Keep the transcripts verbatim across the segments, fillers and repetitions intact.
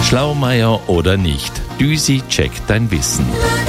Schlaumeier oder nicht, Düsi checkt dein Wissen.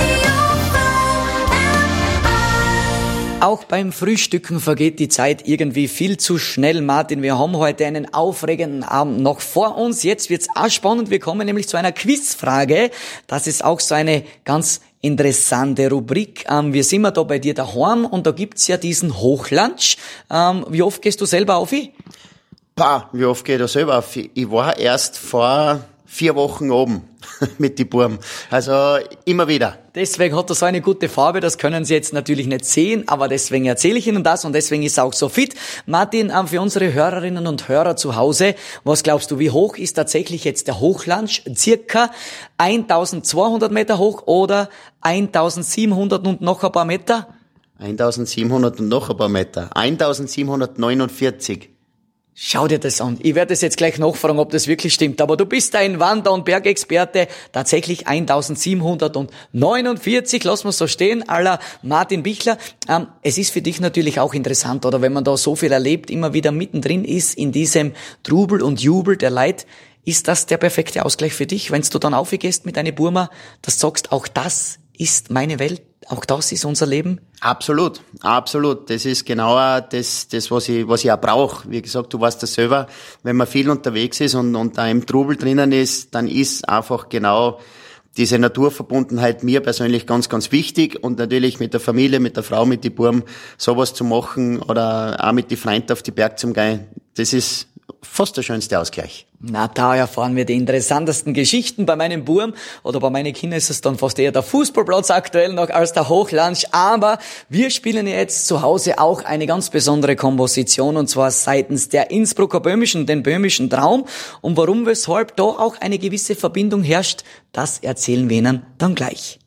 Auch beim Frühstücken vergeht die Zeit irgendwie viel zu schnell, Martin. Wir haben heute einen aufregenden Abend noch vor uns. Jetzt wird's auch spannend. Wir kommen nämlich zu einer Quizfrage. Das ist auch so eine ganz interessante Rubrik. Ähm, wir sind ja da bei dir daheim und da gibt's ja diesen Hochlunch. Ähm, wie oft gehst du selber auf? Pah, wie oft gehe ich da selber auf? Ich war erst vor vier Wochen oben mit die Burm. Also immer wieder. Deswegen hat er so eine gute Farbe, das können Sie jetzt natürlich nicht sehen, aber deswegen erzähle ich Ihnen das und deswegen ist er auch so fit. Martin, für unsere Hörerinnen und Hörer zu Hause, was glaubst du, wie hoch ist tatsächlich jetzt der Hochlunch? Circa eintausendzweihundert Meter hoch oder eintausendsiebenhundert und noch ein paar Meter? eintausendsiebenhundert und noch ein paar Meter. eintausendsiebenhundertneunundvierzig. Schau dir das an. Ich werde es jetzt gleich nachfragen, ob das wirklich stimmt. Aber du bist ein Wander- und Bergexperte. Tatsächlich eintausendsiebenhundertneunundvierzig. Lass mal so stehen, à la Martin Bichler. Ähm, es ist für dich natürlich auch interessant, oder wenn man da so viel erlebt, immer wieder mittendrin ist in diesem Trubel und Jubel der Leid. Ist das der perfekte Ausgleich für dich, wenn du dann aufgehst mit deiner Burma, dass du sagst, auch das ist meine Welt, auch das ist unser Leben? Absolut, absolut. Das ist genau das, das was ich, was ich auch brauche. Wie gesagt, du weißt das selber, wenn man viel unterwegs ist und, und da im Trubel drinnen ist, dann ist einfach genau diese Naturverbundenheit mir persönlich ganz, ganz wichtig und natürlich mit der Familie, mit der Frau, mit die Burm sowas zu machen oder auch mit die Freunden auf die Berg zu gehen, das ist fast der schönste Ausgleich. Na, da erfahren wir die interessantesten Geschichten. Bei meinem Burm oder bei meinen Kindern ist es dann fast eher der Fußballplatz aktuell noch als der Hochlunch. Aber wir spielen jetzt zu Hause auch eine ganz besondere Komposition und zwar seitens der Innsbrucker Böhmischen, den Böhmischen Traum. Und warum, weshalb da auch eine gewisse Verbindung herrscht, das erzählen wir Ihnen dann gleich.